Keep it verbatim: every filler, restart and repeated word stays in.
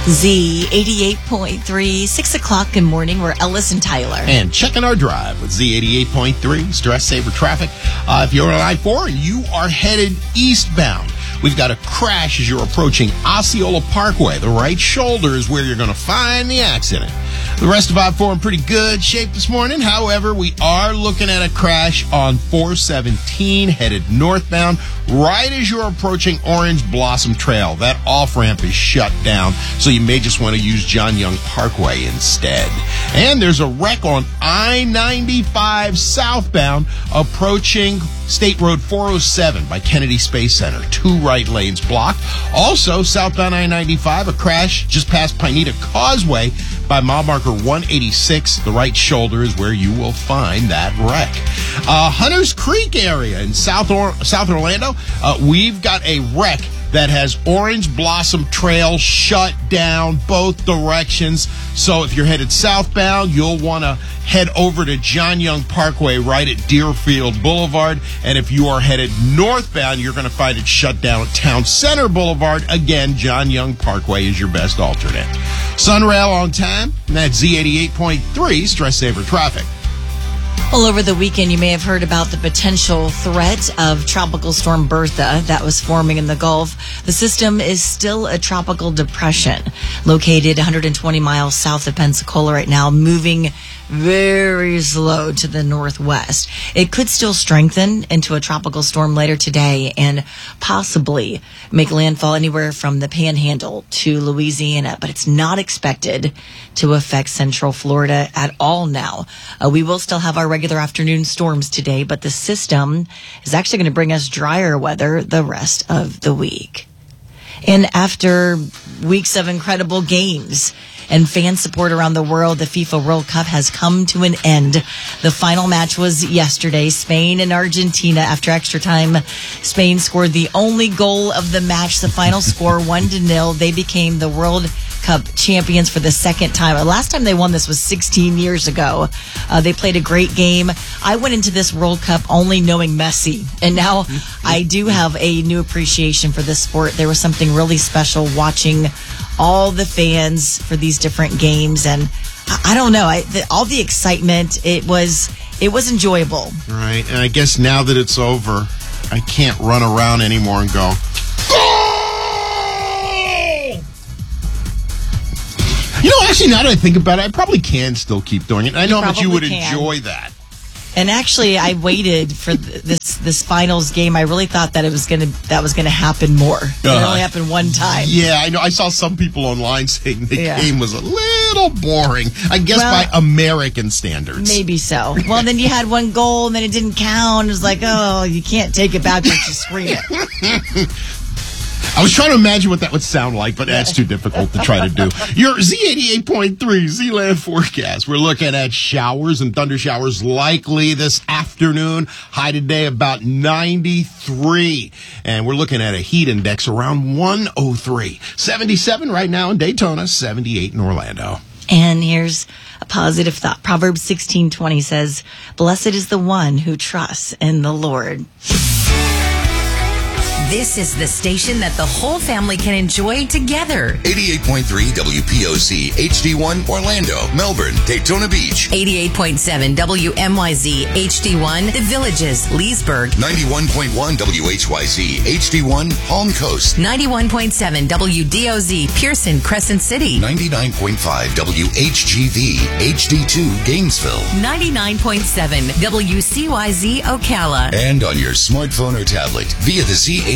Z eighty-eight point three, six o'clock in morning. We're Ellis and Tyler. And checking our drive with Z eighty-eight point three, Stress Saver Traffic. Uh, if you're on I four and you are headed eastbound, we've got a crash as you're approaching Osceola Parkway. The right shoulder is where you're going to find the accident. The rest of I four in pretty good shape this morning. However, we are looking at a crash on four seventeen headed northbound right as you're approaching Orange Blossom Trail. That off-ramp is shut down, so you may just want to use John Young Parkway instead. And there's a wreck on I ninety-five southbound approaching State Road four oh seven by Kennedy Space Center. Two right lanes blocked. Also, southbound I ninety-five, a crash just past Pineda Causeway by mile marker one eighty-six. The right shoulder is where you will find that wreck. Uh, Hunters Creek area in South or- South Orlando, uh, we've got a wreck that has Orange Blossom Trail shut down both directions. So if you're headed southbound, you'll want to head over to John Young Parkway right at Deerfield Boulevard. And if you are headed northbound, you're going to find it shut down at Town Center Boulevard. Again, John Young Parkway is your best alternate. Sunrail on time. And that's Z eighty-eight point three, Stress Saver Traffic. Well, over the weekend, you may have heard about the potential threat of Tropical Storm Bertha that was forming in the Gulf. The system is still a tropical depression located one hundred twenty miles south of Pensacola right now, moving very slow to the northwest. It could still strengthen into a tropical storm later today and possibly make landfall anywhere from the Panhandle to Louisiana, but it's not expected to affect Central Florida at all now. Uh, we will still have our regular afternoon storms today, but the system is actually going to bring us drier weather the rest of the week. And after weeks of incredible games and fan support around the world, the FIFA World Cup has come to an end. The final match was yesterday, Spain and Argentina. After extra time, Spain scored the only goal of the match. The final score, one to nil. They became the World Cup champions for the second time. The last time they won this was sixteen years ago. Uh, they played a great game. I went into this World Cup only knowing Messi, and now I do have a new appreciation for this sport. There was something really special watching all the fans for these different games, and I, I don't know, I, the, all the excitement. It was it was enjoyable. Right, and I guess now that it's over, I can't run around anymore and go, goal! You know, actually, now that I think about it, I probably can still keep doing it. I know how much you would can. enjoy that. And actually, I waited for th- this this finals game. I really thought that it was gonna that was gonna happen more. Uh, it only happened one time. Yeah, I know. I saw some people online saying the yeah. game was a little boring. I guess well, by American standards. Maybe so. Well, then you had one goal, and then it didn't count. It was like, oh, you can't take it back once you screen it. I was trying to imagine what that would sound like, but that's too difficult to try to do. Your Z eighty-eight point three Z-Land forecast. We're looking at showers and thunder showers likely this afternoon. High today about ninety-three. And we're looking at a heat index around one oh three. seventy-seven right now in Daytona, seventy-eight in Orlando. And here's a positive thought. Proverbs sixteen twenty says, "Blessed is the one who trusts in the Lord." This is the station that the whole family can enjoy together. eighty-eight point three W P O C H D one Orlando, Melbourne, Daytona Beach. eighty-eight point seven W M Y Z H D one The Villages, Leesburg. ninety-one point one W H Y Z H D one Palm Coast. ninety-one point seven W D O Z Pearson, Crescent City. ninety-nine point five W H G V H D two Gainesville. ninety-nine point seven W C Y Z Ocala. And on your smartphone or tablet via the Z